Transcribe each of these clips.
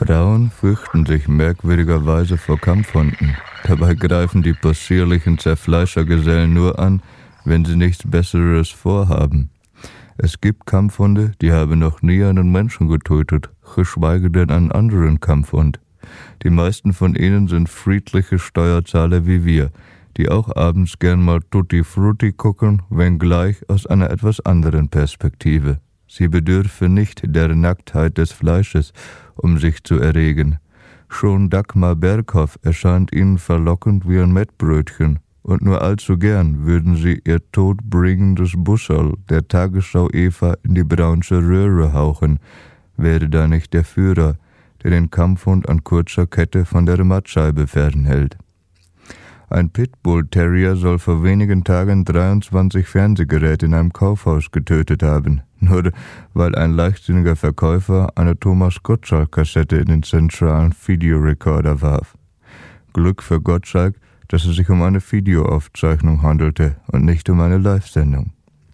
Frauen fürchten sich merkwürdigerweise vor Kampfhunden. Dabei greifen die possierlichen Zerfleischergesellen nur an, wenn sie nichts Besseres vorhaben. Es gibt Kampfhunde, die haben noch nie einen Menschen getötet, geschweige denn einen anderen Kampfhund. Die meisten von ihnen sind friedliche Steuerzahler wie wir, die auch abends gern mal Tutti Frutti gucken, wenngleich aus einer etwas anderen Perspektive. Sie bedürfen nicht der Nacktheit des Fleisches, um sich zu erregen. Schon Dagmar Berghoff erscheint ihnen verlockend wie ein Mettbrötchen, und nur allzu gern würden sie ihr todbringendes Busserl der Tagesschau Eva in die braunsche Röhre hauchen, wäre da nicht der Führer, der den Kampfhund an kurzer Kette von der Mattscheibe fernhält. Ein Pitbull-Terrier soll vor wenigen Tagen 23 Fernsehgeräte in einem Kaufhaus getötet haben, nur weil ein leichtsinniger Verkäufer eine Thomas Gottschalk-Kassette in den zentralen Videorekorder warf. Glück für Gottschalk, dass es sich um eine Videoaufzeichnung handelte und nicht um eine Live-Sendung.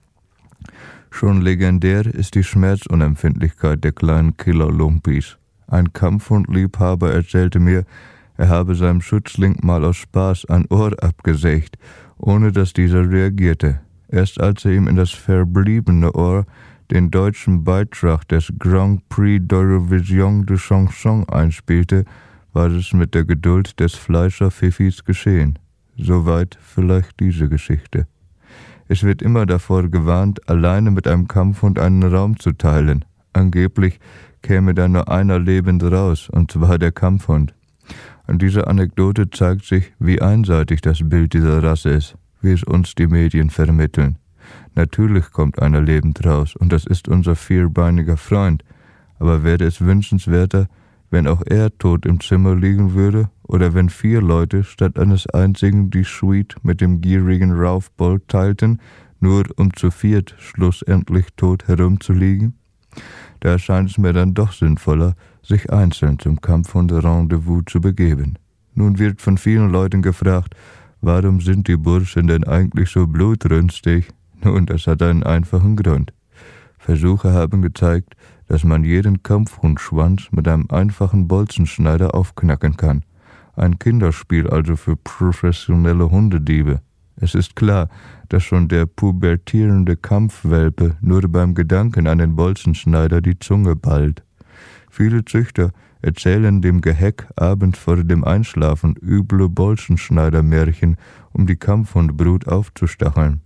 Schon legendär ist die Schmerzunempfindlichkeit der kleinen Killer-Lumpis. Ein Kampfhundliebhaber erzählte mir, er habe seinem Schützling mal aus Spaß ein Ohr abgesägt, ohne dass dieser reagierte. Erst als er ihm in das verbliebene Ohr den deutschen Beitrag des Grand Prix d'Eurovision de Chanson einspielte, war es mit der Geduld des Fleischer-Fifis geschehen. Soweit vielleicht diese Geschichte. Es wird immer davor gewarnt, alleine mit einem Kampfhund einen Raum zu teilen. Angeblich käme da nur einer lebend raus, und zwar der Kampfhund. An dieser Anekdote zeigt sich, wie einseitig das Bild dieser Rasse ist, wie es uns die Medien vermitteln. Natürlich kommt einer lebend raus, und das ist unser vierbeiniger Freund, aber wäre es wünschenswerter, wenn auch er tot im Zimmer liegen würde, oder wenn 4 Leute statt eines einzigen die Suite mit dem gierigen Ralph Bolt teilten, nur um zu viert schlussendlich tot herumzuliegen? Da erscheint es mir dann doch sinnvoller, sich einzeln zum Kampfhund-Rendezvous zu begeben. Nun wird von vielen Leuten gefragt, warum sind die Burschen denn eigentlich so blutrünstig? Nun, das hat einen einfachen Grund. Versuche haben gezeigt, dass man jeden Kampfhundschwanz mit einem einfachen Bolzenschneider aufknacken kann. Ein Kinderspiel also für professionelle Hundediebe. Es ist klar, dass schon der pubertierende Kampfwelpe nur beim Gedanken an den Bolzenschneider die Zunge ballt. Viele Züchter erzählen dem Geheck abends vor dem Einschlafen üble Bolzenschneidermärchen, um die Kampfhundbrut aufzustacheln.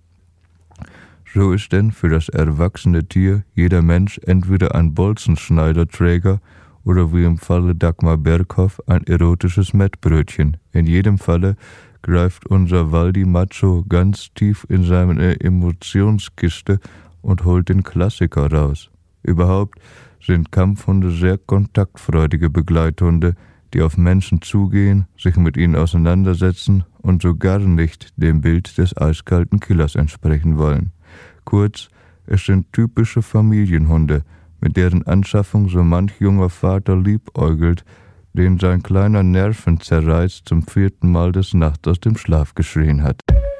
So ist denn für das erwachsene Tier jeder Mensch entweder ein Bolzenschneiderträger oder wie im Falle Dagmar Berghoff ein erotisches Mettbrötchen. In jedem Falle greift unser Waldi Macho ganz tief in seine Emotionskiste und holt den Klassiker raus. Überhaupt sind Kampfhunde sehr kontaktfreudige Begleithunde, die auf Menschen zugehen, sich mit ihnen auseinandersetzen und so gar nicht dem Bild des eiskalten Killers entsprechen wollen. Kurz, es sind typische Familienhunde, mit deren Anschaffung so manch junger Vater liebäugelt, den sein kleiner Nervenzerreiß zum 4. Mal des Nachts aus dem Schlaf geschrien hat.